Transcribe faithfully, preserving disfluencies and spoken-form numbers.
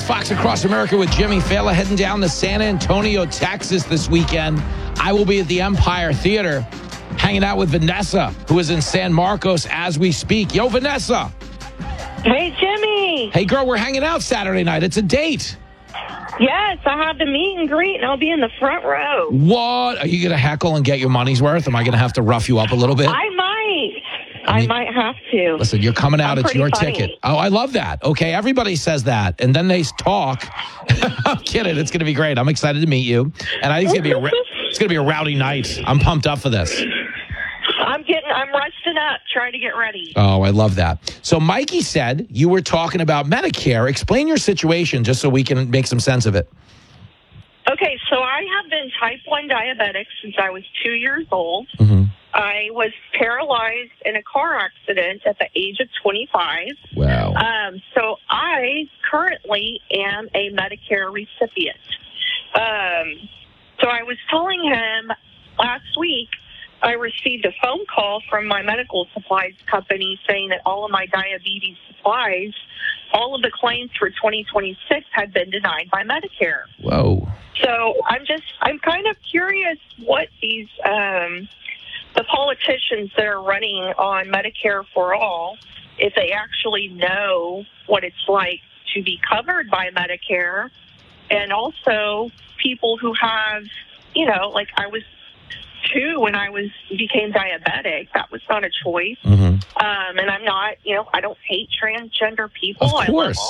is Fox Across America with Jimmy Fallon heading down to San Antonio, Texas this weekend. I will be at the Empire Theater hanging out with Vanessa, who is in San Marcos as we speak. Yo, Vanessa. Hey, Jimmy. Hey, girl, we're hanging out Saturday night. It's a date. Yes, I have the meet and greet, and I'll be in the front row. What? Are you going to heckle and get your money's worth? Am I going to have to rough you up a little bit? I might. I, I mean, might have to. Listen, you're coming out. I'm It's your funny. ticket. Oh, I love that. Okay, everybody says that, and then they talk. I'm kidding. It's going to be great. I'm excited to meet you, and I think it's going to be a it's going to be a rowdy night. I'm pumped up for this. I'm getting. I'm resting up, trying to get ready. Oh, I love that. So Mikey said you were talking about Medicare. Explain your situation just so we can make some sense of it. Okay, so I have been type one diabetic since I was two years old. Mm-hmm. I was paralyzed in a car accident at the age of twenty-five. Wow. Um, so I currently am a Medicare recipient. Um, so I was telling him last week I received a phone call from my medical supplies company saying that all of my diabetes supplies, all of the claims for twenty twenty-six had been denied by Medicare. Whoa. So I'm just, I'm kind of curious what these, um, the politicians that are running on Medicare for All, if they actually know what it's like to be covered by Medicare, and also people who have, you know, like I was two when I was became diabetic. That was not a choice. Mm-hmm. Um, and I'm not, you know, I don't hate transgender people. Of I love course.